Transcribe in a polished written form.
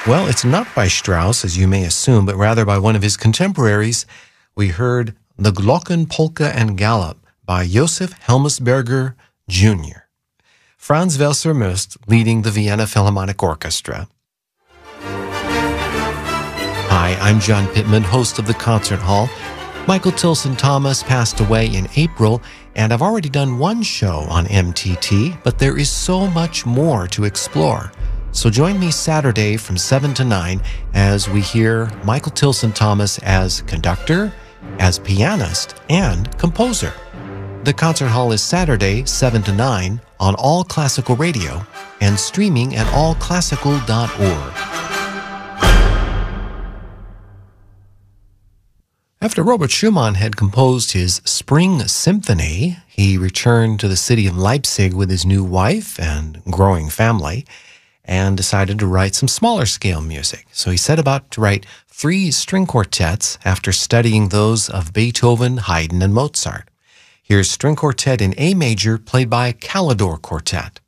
Well, it's not by Strauss, as you may assume, but rather by one of his contemporaries. We heard the Glocken Polka and Galop by Josef Helmsberger Jr. Franz Welser Möst leading the Vienna Philharmonic Orchestra. Hi, I'm John Pittman, host of the Concert Hall. Michael Tilson Thomas passed away in April, and I've already done one show on MTT, but there is so much more to explore. So join me Saturday from 7 to 9 as we hear Michael Tilson Thomas as conductor, as pianist, and composer. The Concert Hall is Saturday, 7 to 9 on All Classical Radio and streaming at allclassical.org. After Robert Schumann had composed his Spring Symphony, he returned to the city of Leipzig with his new wife and growing family and decided to write some smaller scale music. So he set about to write 3 string quartets after studying those of Beethoven, Haydn, and Mozart. Here's String Quartet in A major played by Calidore Quartet.